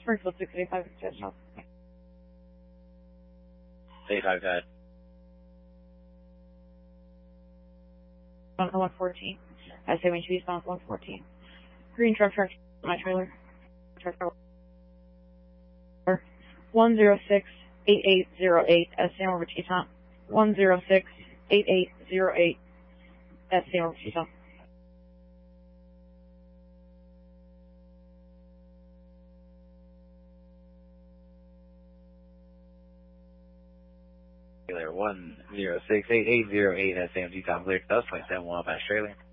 Springfield 685, just off. 85, go ahead. On 114. I say when she is on 114. Green truck, my trailer. Truck 106-8808 at San over Teton. 106-8808 at San over Teton. Clear 106-8808 at San Teton, clear to us, 27 Wabash trailer.